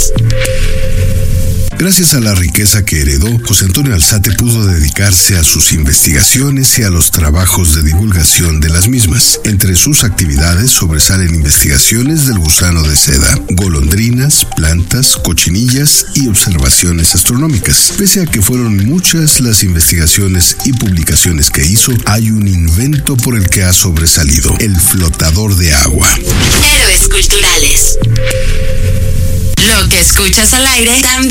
Gracias a la riqueza que heredó, José Antonio Alzate pudo dedicarse a sus investigaciones y a los trabajos de divulgación de las mismas. Entre sus actividades sobresalen investigaciones del gusano de seda, golondrinas, plantas, cochinillas y observaciones astronómicas. Pese a que fueron muchas las investigaciones y publicaciones que hizo, hay un invento por el que ha sobresalido: el flotador de agua. Héroes culturales. Lo que escuchas al aire también